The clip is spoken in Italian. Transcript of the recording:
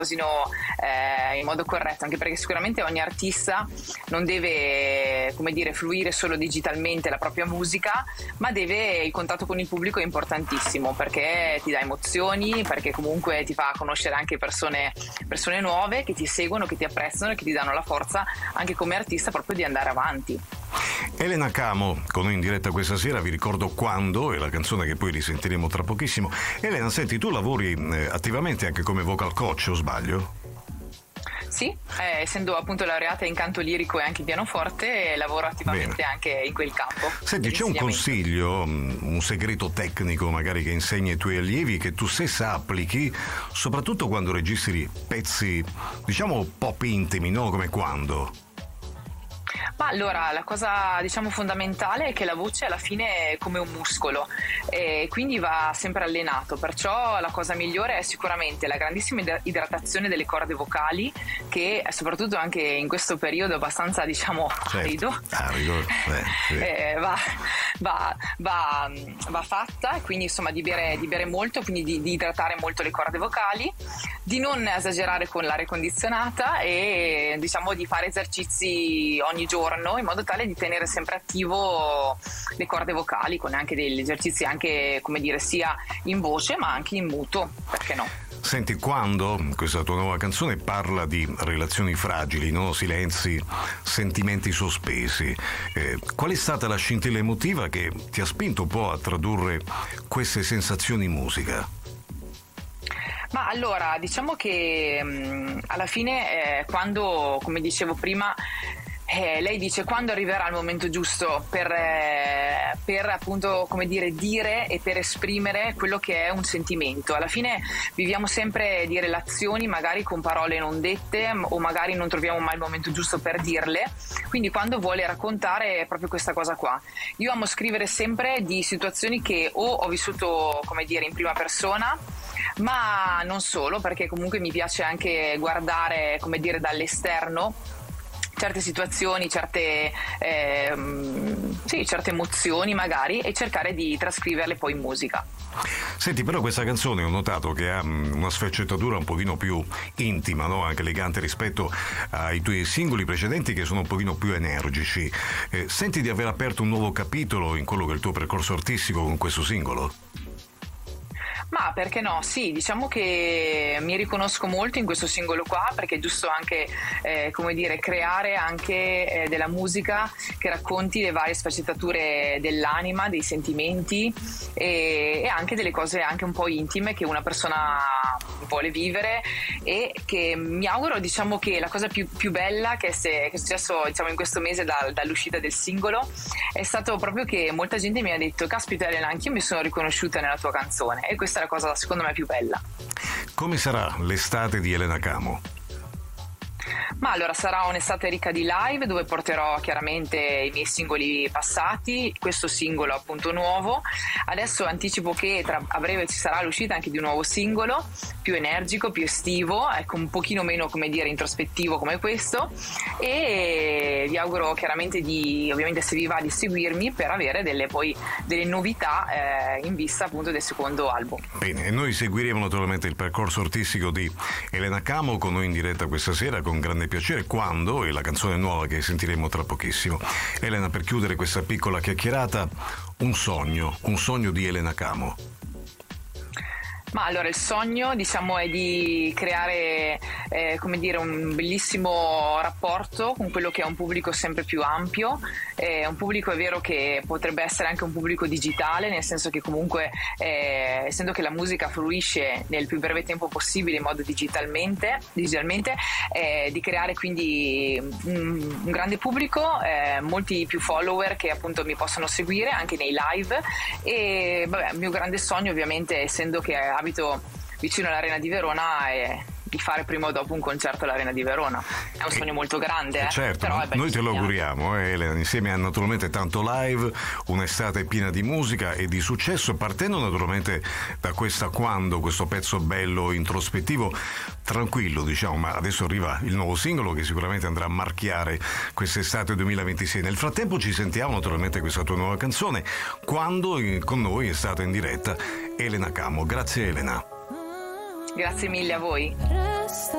in modo corretto, anche perché sicuramente ogni artista non deve, come dire, fluire solo digitalmente la propria musica, ma il contatto con il pubblico è importantissimo, perché ti dà emozioni, perché comunque ti fa conoscere anche persone nuove che ti seguono, che ti apprezzano e che ti danno la forza anche come artista proprio di andare avanti. Elena Camo con noi in diretta questa sera, vi ricordo Quando, è la canzone che poi risentiremo tra pochissimo. Elena, senti, tu lavori attivamente anche come vocal coach, o sbaglio? Sì, essendo appunto laureata in canto lirico e anche pianoforte, lavoro attivamente anche in quel campo. Senti, c'è un consiglio, un segreto tecnico magari che insegni ai tuoi allievi, che tu stessa applichi, soprattutto quando registri pezzi, diciamo, pop intimi, no? Come Quando? Ma allora, la cosa diciamo fondamentale è che la voce alla fine è come un muscolo e quindi va sempre allenato, perciò la cosa migliore è sicuramente la grandissima idratazione delle corde vocali, che soprattutto anche in questo periodo abbastanza diciamo arido, sì. va fatta, quindi insomma di bere molto, quindi di idratare molto le corde vocali, di non esagerare con l'aria condizionata e diciamo di fare esercizi ogni giorno in modo tale di tenere sempre attivo le corde vocali, con anche degli esercizi anche, come dire, sia in voce ma anche in muto, perché no? Senti, Quando, questa tua nuova canzone, parla di relazioni fragili, no? Silenzi, sentimenti sospesi. Qual è stata la scintilla emotiva che ti ha spinto un po' a tradurre queste sensazioni in musica? Ma allora, diciamo che alla fine quando, come dicevo prima, lei dice quando arriverà il momento giusto per appunto, come dire e per esprimere quello che è un sentimento. Alla fine viviamo sempre di relazioni magari con parole non dette o magari non troviamo mai il momento giusto per dirle, quindi quando vuole raccontare è proprio questa cosa qua. Io amo scrivere sempre di situazioni che o ho vissuto, come dire, in prima persona, ma non solo, perché comunque mi piace anche guardare, come dire, dall'esterno certe situazioni, certe emozioni magari, e cercare di trascriverle poi in musica. Senti, però questa canzone ho notato che ha una sfaccettatura un pochino più intima, no? Anche elegante rispetto ai tuoi singoli precedenti che sono un pochino più energici. Senti di aver aperto un nuovo capitolo in quello che è il tuo percorso artistico con questo singolo? Ma perché no? Sì, diciamo che mi riconosco molto in questo singolo qua, perché è giusto anche, come dire, creare anche della musica che racconti le varie sfaccettature dell'anima, dei sentimenti e anche delle cose anche un po' intime che una persona vuole vivere, e che mi auguro, diciamo, che la cosa più bella che è successo, diciamo, in questo mese dall'uscita del singolo è stato proprio che molta gente mi ha detto: caspita Elena, anch'io mi sono riconosciuta nella tua canzone, e questa è la cosa secondo me più bella. Come sarà l'estate di Elena Camo? Ma allora sarà un'estate ricca di live, dove porterò chiaramente i miei singoli passati, questo singolo appunto nuovo. Adesso anticipo che a breve ci sarà l'uscita anche di un nuovo singolo, più energico, più estivo, ecco, un pochino meno, come dire, introspettivo come questo, e vi auguro chiaramente ovviamente, se vi va, di seguirmi per avere delle novità in vista appunto del secondo album. Bene, e noi seguiremo naturalmente il percorso artistico di Elena Camo, con noi in diretta questa sera con grande piacere. Quando è la canzone nuova che sentiremo tra pochissimo. Elena, per chiudere questa piccola chiacchierata, un sogno di Elena Camo. Ma allora il sogno, diciamo, è di creare come dire, un bellissimo rapporto con quello che è un pubblico sempre più ampio, un pubblico, è vero, che potrebbe essere anche un pubblico digitale, nel senso che comunque essendo che la musica fruisce nel più breve tempo possibile in modo digitalmente, di creare quindi un grande pubblico, molti più follower che appunto mi possono seguire anche nei live. E vabbè, il mio grande sogno, ovviamente, essendo che abito vicino all'Arena di Verona, è di fare prima o dopo un concerto all'Arena di Verona. È un sogno molto grande, certo, però noi te lo auguriamo, Elena, insieme a naturalmente tanto live, un'estate piena di musica e di successo, partendo naturalmente da questo pezzo bello, introspettivo, tranquillo, diciamo, ma adesso arriva il nuovo singolo che sicuramente andrà a marchiare quest'estate 2026. Nel frattempo ci sentiamo naturalmente questa tua nuova canzone, Quando con noi è stata in diretta Elena Camo. Grazie Elena. Grazie mille a voi.